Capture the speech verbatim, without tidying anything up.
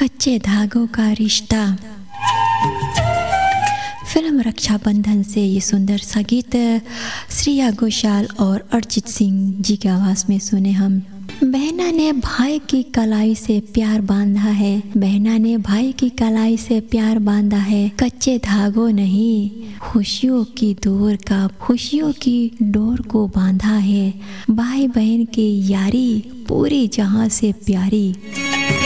कच्चे धागों का रिश्ता। फिल्म रक्षाबंधन से ये सुंदर सा गीत श्रेया घोषाल और अरिजीत सिंह जी की आवाज़ में सुने हम। बहना ने भाई की कलाई से प्यार बांधा है, बहना ने भाई की कलाई से प्यार बांधा है, कच्चे धागों नहीं खुशियों की डोर का खुशियों की डोर को बांधा है। भाई बहन की यारी पूरी जहां से प्यारी।